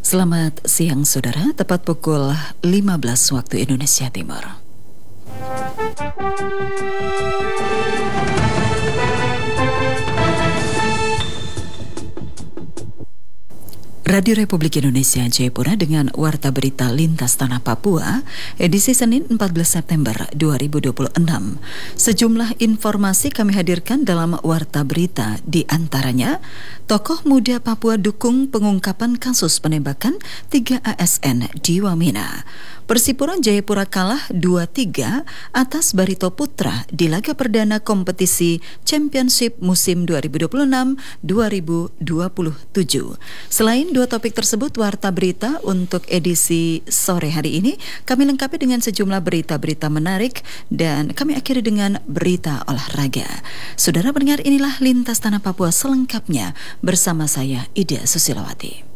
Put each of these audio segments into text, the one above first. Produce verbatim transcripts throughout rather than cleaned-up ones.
Selamat siang saudara, tepat pukul lima belas waktu Indonesia Timur. Radio Republik Indonesia Jayapura dengan Warta Berita Lintas Tanah Papua, edisi Senin empat belas September dua ribu dua puluh enam. Sejumlah informasi kami hadirkan dalam Warta Berita, di antaranya tokoh muda Papua dukung pengungkapan kasus penembakan tiga A S N di Wamena. Persipura Jayapura kalah dua tiga atas Barito Putra di laga perdana kompetisi Championship musim dua ribu dua puluh enam dua ribu dua puluh tujuh. Selain dua topik tersebut, Warta Berita untuk edisi sore hari ini kami lengkapi dengan sejumlah berita-berita menarik dan kami akhiri dengan berita olahraga. Saudara pendengar, inilah Lintas Tanah Papua selengkapnya bersama saya Ida Susilawati.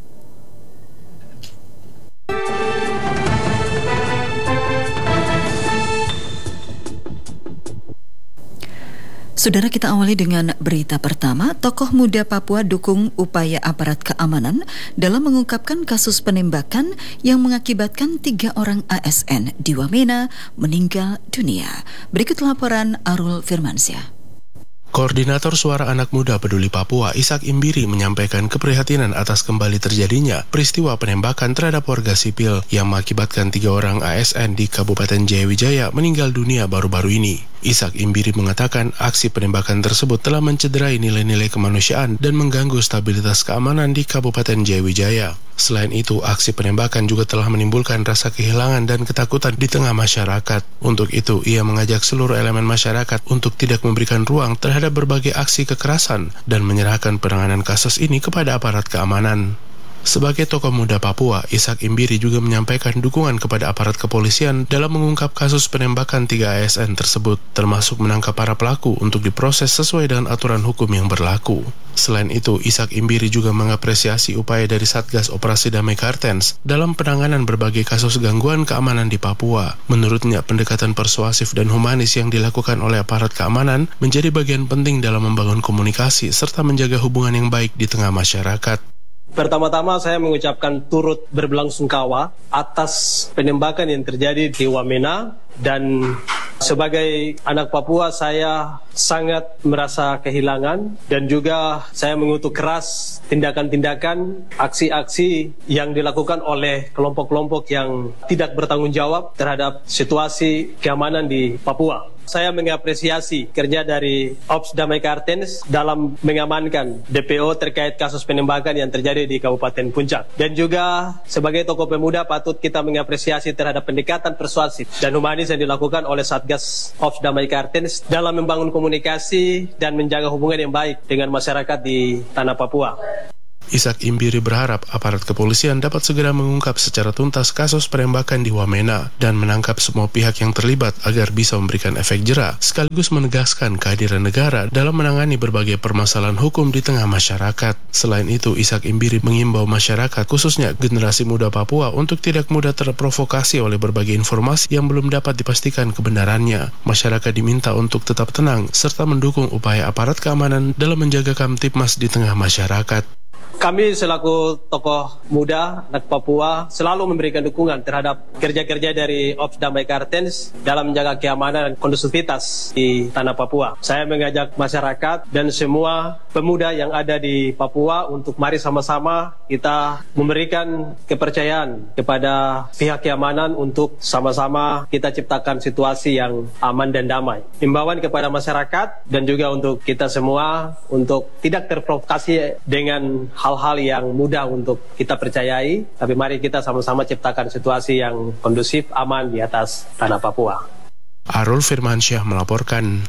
Saudara, kita awali dengan berita pertama. Tokoh muda Papua dukung upaya aparat keamanan dalam mengungkapkan kasus penembakan yang mengakibatkan tiga orang A S N di Wamena meninggal dunia. Berikut laporan Arul Firmansyah. Koordinator Suara Anak Muda Peduli Papua, Ishak Imbiri, menyampaikan keprihatinan atas kembali terjadinya peristiwa penembakan terhadap warga sipil yang mengakibatkan tiga orang A S N di Kabupaten Jayawijaya meninggal dunia baru-baru ini. Ishak Imbiri mengatakan aksi penembakan tersebut telah mencederai nilai-nilai kemanusiaan dan mengganggu stabilitas keamanan di Kabupaten Jayawijaya. Selain itu, aksi penembakan juga telah menimbulkan rasa kehilangan dan ketakutan di tengah masyarakat. Untuk itu, ia mengajak seluruh elemen masyarakat untuk tidak memberikan ruang terhadap berbagai aksi kekerasan dan menyerahkan penanganan kasus ini kepada aparat keamanan. Sebagai tokoh muda Papua, Ishak Imbiri juga menyampaikan dukungan kepada aparat kepolisian dalam mengungkap kasus penembakan tiga A S N tersebut, termasuk menangkap para pelaku untuk diproses sesuai dengan aturan hukum yang berlaku. Selain itu, Ishak Imbiri juga mengapresiasi upaya dari Satgas Operasi Damai Kartens dalam penanganan berbagai kasus gangguan keamanan di Papua. Menurutnya, pendekatan persuasif dan humanis yang dilakukan oleh aparat keamanan menjadi bagian penting dalam membangun komunikasi serta menjaga hubungan yang baik di tengah masyarakat. Pertama-tama saya mengucapkan turut berbelasungkawa atas penembakan yang terjadi di Wamena, dan sebagai anak Papua saya sangat merasa kehilangan dan juga saya mengutuk keras tindakan-tindakan, aksi-aksi yang dilakukan oleh kelompok-kelompok yang tidak bertanggung jawab terhadap situasi keamanan di Papua. Saya mengapresiasi kerja dari Ops Damai Kartens dalam mengamankan D P O terkait kasus penembakan yang terjadi di Kabupaten Puncak. Dan juga sebagai tokoh pemuda patut kita mengapresiasi terhadap pendekatan persuasif dan humanis yang dilakukan oleh Satgas Ops Damai Kartens dalam membangun komunikasi dan menjaga hubungan yang baik dengan masyarakat di tanah Papua. Ishak Imbiri berharap aparat kepolisian dapat segera mengungkap secara tuntas kasus penembakan di Wamena dan menangkap semua pihak yang terlibat agar bisa memberikan efek jera, sekaligus menegaskan kehadiran negara dalam menangani berbagai permasalahan hukum di tengah masyarakat. Selain itu, Ishak Imbiri mengimbau masyarakat, khususnya generasi muda Papua, untuk tidak mudah terprovokasi oleh berbagai informasi yang belum dapat dipastikan kebenarannya. Masyarakat diminta untuk tetap tenang serta mendukung upaya aparat keamanan dalam menjaga Kamtipmas di tengah masyarakat. Kami selaku tokoh muda anak Papua selalu memberikan dukungan terhadap kerja-kerja dari Ops Damai Kartens dalam menjaga keamanan dan kondusivitas di tanah Papua. Saya mengajak masyarakat dan semua pemuda yang ada di Papua untuk mari sama-sama kita memberikan kepercayaan kepada pihak keamanan untuk sama-sama kita ciptakan situasi yang aman dan damai. Himbauan kepada masyarakat dan juga untuk kita semua untuk tidak terprovokasi dengan hal-hal yang mudah untuk kita percayai, tapi mari kita sama-sama ciptakan situasi yang kondusif, aman di atas tanah Papua. Arul Firmansyah melaporkan.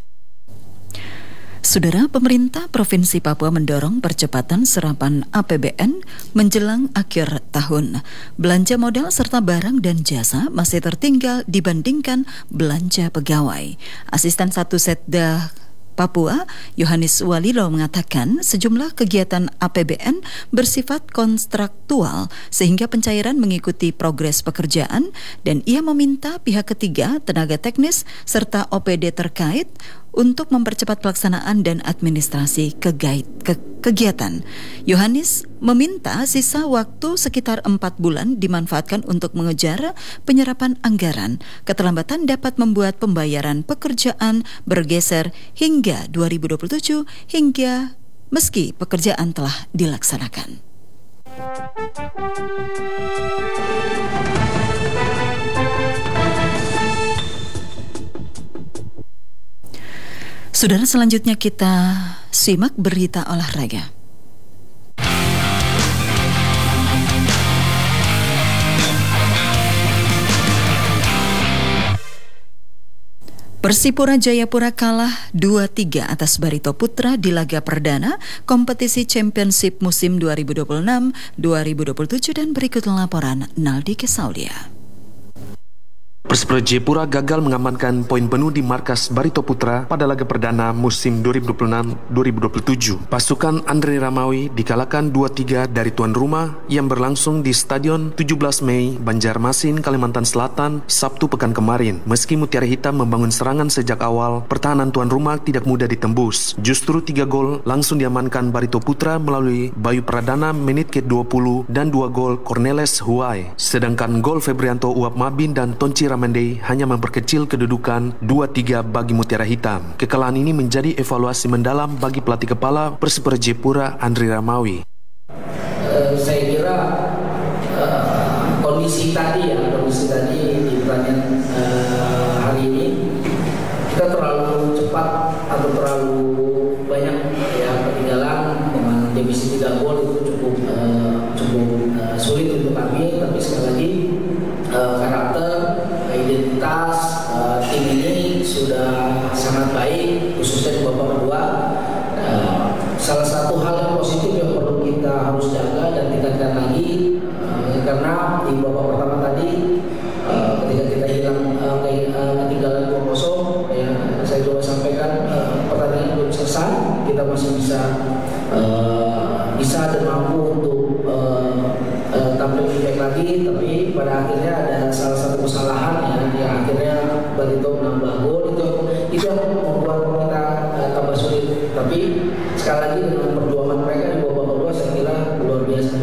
Saudara, pemerintah Provinsi Papua mendorong percepatan serapan A P B N menjelang akhir tahun. Belanja modal serta barang dan jasa masih tertinggal dibandingkan belanja pegawai. Asisten satu Setda Papua, Yohanes Walilo, mengatakan sejumlah kegiatan A P B N bersifat kontraktual sehingga pencairan mengikuti progres pekerjaan, dan ia meminta pihak ketiga, tenaga teknis, serta O P D terkait untuk mempercepat pelaksanaan dan administrasi kegait, ke, kegiatan. Yohanis meminta sisa waktu sekitar empat bulan dimanfaatkan untuk mengejar penyerapan anggaran. Keterlambatan dapat membuat pembayaran pekerjaan bergeser hingga dua ribu dua puluh tujuh hingga meski pekerjaan telah dilaksanakan. Saudara, selanjutnya kita simak berita olahraga. Persipura Jayapura kalah dua tiga atas Barito Putra di laga perdana kompetisi Championship musim dua ribu dua puluh enam dua ribu dua puluh tujuh dan berikut laporan Naldi Kesaulia. Persipura Jayapura gagal mengamankan poin penuh di markas Barito Putra pada laga perdana musim dua ribu dua puluh enam dua ribu dua puluh tujuh. Pasukan Andre Ramawi dikalahkan dua tiga dari tuan rumah yang berlangsung di Stadion tujuh belas Mei, Banjarmasin, Kalimantan Selatan, Sabtu pekan kemarin. Meski Mutiara Hitam membangun serangan sejak awal, pertahanan tuan rumah tidak mudah ditembus. Justru tiga gol langsung diamankan Barito Putra melalui Bayu Pradana menit ke dua puluh dan dua gol Cornelis Huay. Sedangkan gol Febrianto Uap Mabin dan Tonci Ramende hanya memperkecil kedudukan dua tiga bagi Mutiara Hitam. Kekalahan ini menjadi evaluasi mendalam bagi pelatih kepala Persipura Jayapura Andre Ramawi. Uh, saya kira uh, kondisi tadi ya, kondisi tadi di pertandingan uh, hari ini kita terlalu cepat atau terlalu banyak ya ketinggalan dengan defisit tiga gol itu cukup uh, cukup uh, sulit untuk kami. Tapi sekali lagi uh, karakter identitas uh, tim ini sudah sangat baik, khususnya di babak kedua. Uh, salah satu hal yang positif yang perlu kita harus jaga dan tingkatkan lagi, uh, karena di babak pertama tadi uh, ketika kita hilang uh, ketinggalan dua kosong, ya, saya coba sampaikan uh, pertandingan belum selesai, kita masih bisa uh, bisa dan mampu untuk uh, uh, tampil lebih baik lagi. Tapi pada akhirnya ada salah satu kesalahan ya, yang akhirnya Barito menambah gol, itu itu yang membuat kita uh, tambah sulit. Tapi sekali lagi dengan perjuangan mereka di babak kedua saya kira luar biasa.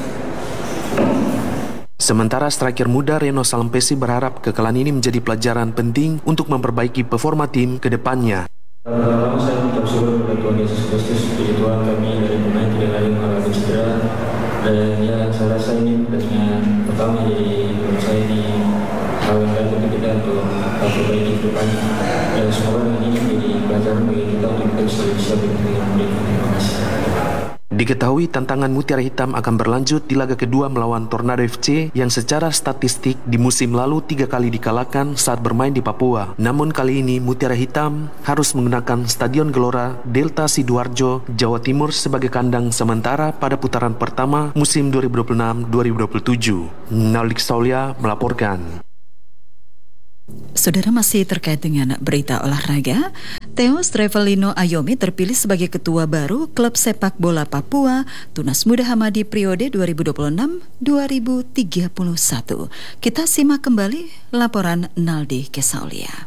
Sementara striker muda Reno Salampesi berharap kekalahan ini menjadi pelajaran penting untuk memperbaiki performa tim ke depannya. Pertama saya mengucap syukur kepada Tuhan Yesus Kristus, puji Tuhan kami dari pemain tidak lagi mengalami cedera. Dan ya saya rasa ini pertandingan pertama, jadi menurut saya ini hal yang baik untuk kita untuk memperbaiki ke depannya. Dan semoga ini menjadi pelajaran bagi kita untuk kita bisa siap dengan berikutnya. Terima kasih. Diketahui tantangan Mutiara Hitam akan berlanjut di laga kedua melawan Tornado F C yang secara statistik di musim lalu tiga kali dikalahkan saat bermain di Papua. Namun kali ini Mutiara Hitam harus menggunakan Stadion Gelora Delta Sidoarjo, Jawa Timur sebagai kandang sementara pada putaran pertama musim dua ribu dua puluh enam dua ribu dua puluh tujuh. Naldi Kesaulia melaporkan. Saudara, masih terkait dengan berita olahraga, Theos Revelino Ayomi terpilih sebagai ketua baru klub sepak bola Papua Tunas Muda Hamadi periode dua ribu dua puluh enam dua ribu tiga puluh satu. Kita simak kembali laporan Naldi Kesaulia.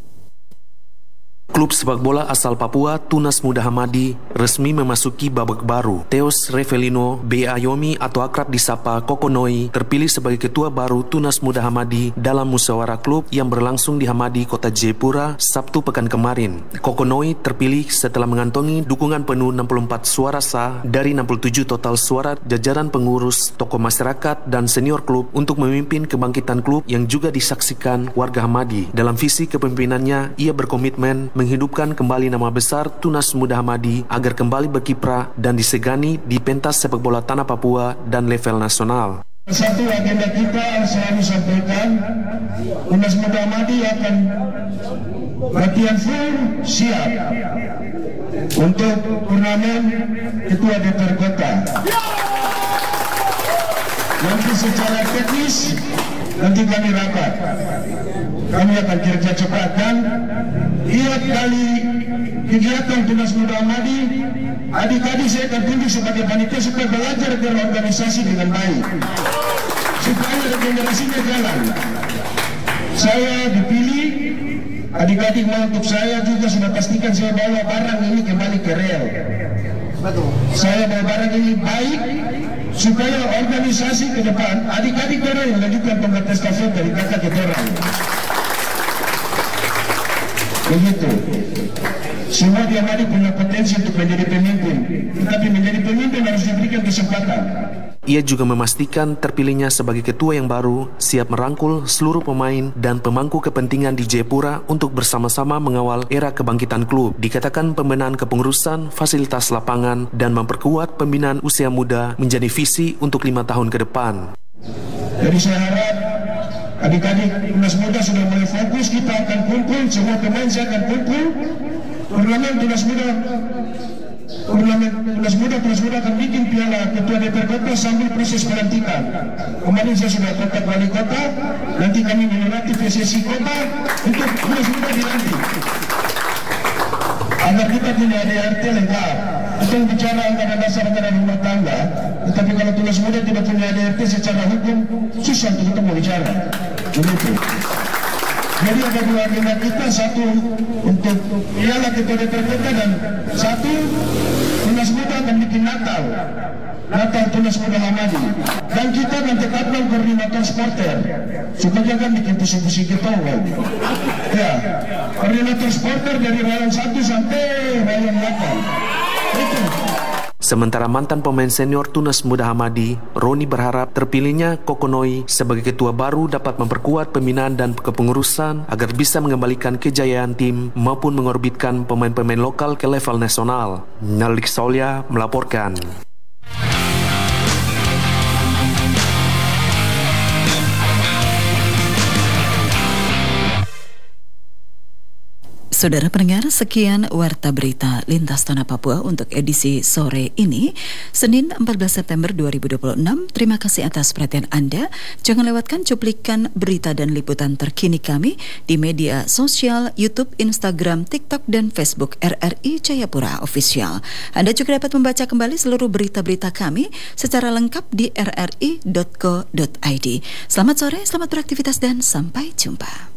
Klub sepak bola asal Papua Tunas Muda Hamadi resmi memasuki babak baru. Theos Revelino B. Ayomi atau akrab disapa Kokonoi terpilih sebagai ketua baru Tunas Muda Hamadi dalam musyawarah klub yang berlangsung di Hamadi, Kota Jayapura, Sabtu pekan kemarin. Kokonoi terpilih setelah mengantongi dukungan penuh enam puluh empat suara sah dari enam puluh tujuh total suara jajaran pengurus, tokoh masyarakat, dan senior klub untuk memimpin kebangkitan klub yang juga disaksikan warga Hamadi. Dalam visi kepemimpinannya, ia berkomitmen menghidupkan kembali nama besar Tunas Muda Hamadi agar kembali berkiprah dan disegani di pentas sepak bola tanah Papua dan level nasional. Satu agenda kita selalu sampaikan, Tunas Muda Hamadi akan latihan full siap untuk turnamen ketua D P R Kota. Nanti secara teknis nanti kami rapat, kami akan kerja cepat dan tiap kali kegiatan Tunas Muda Hamadi, adik-adik saya akan tunjuk sebagai panitia supaya belajar berorganisasi dengan baik, supaya regenerasinya jalan. Saya dipilih adik-adik untuk saya juga sudah pastikan saya bawa barang ini kembali ke rel. Saya bawa barang ini baik supaya organisasi ke depan adik-adik orang yang lanjutkan tongkat estafet dari kakak ke orang. Begitu. Semua tiap adik punya potensi untuk menjadi pemimpin, tetapi menjadi pemimpin harus diberikan kesempatan. Ia juga memastikan terpilihnya sebagai ketua yang baru siap merangkul seluruh pemain dan pemangku kepentingan di Jayapura untuk bersama-sama mengawal era kebangkitan klub. Dikatakan pembenahan kepengurusan, fasilitas lapangan, dan memperkuat pembinaan usia muda menjadi visi untuk lima tahun ke depan. Jadi saya harap adik-adik timnas muda sudah mulai fokus, kita akan kumpul, semua pemain saya akan kumpul. Turnamen timnas muda, turnamen timnas muda, timnas muda akan bikin piala ketua D P R kota sambil proses pelantikan. Kemarin saya sudah kontak wali kota, nanti kami menyurati P S S I kota untuk timnas muda dilantik. Agar kita punya A D R T lengkap. Kita bicara anggaran dasar anggaran rumah tangga, tetapi kalau timnas muda tidak punya A D R T secara hukum, susah untuk kita mau bicara. Begitu. Jadi ada dua agenda kita, satu untuk piala ketua D P R kota dan satu timnas muda akan bikin Natal, Natal timnas muda Hamadi. Dan kita akan tetapkan koordinator supporter supaya jangan bikin pusing-pusing kita. Ya, koordinator supporter dari rayon satu sampai rayon delapan. Itu. Sementara mantan pemain senior Tunas Muda Hamadi, Roni berharap terpilihnya Kokonoi sebagai ketua baru dapat memperkuat pembinaan dan kepengurusan agar bisa mengembalikan kejayaan tim maupun mengorbitkan pemain-pemain lokal ke level nasional. Nalik Saulia melaporkan. Saudara pendengar, sekian Warta Berita Lintas Tanah Papua untuk edisi sore ini, Senin empat belas September dua ribu dua puluh enam. Terima kasih atas perhatian Anda. Jangan lewatkan cuplikan berita dan liputan terkini kami di media sosial, YouTube, Instagram, TikTok, dan Facebook R R I Jayapura Official. Anda juga dapat membaca kembali seluruh berita-berita kami secara lengkap di r r i dot co dot i d. Selamat sore, selamat beraktivitas, dan sampai jumpa.